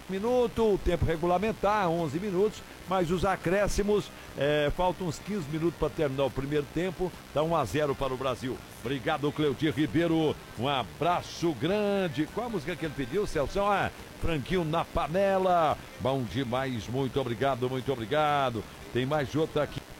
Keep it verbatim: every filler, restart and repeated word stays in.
minuto, o tempo regulamentar, onze minutos, mas os acréscimos, é, faltam uns quinze minutos para terminar o primeiro tempo, dá um a zero para o Brasil. Obrigado, Cleudir Ribeiro, um abraço grande. Qual a música que ele pediu, Celso? Ah, Franquinho na Panela, bom demais, muito obrigado, muito obrigado. Tem mais outra aqui.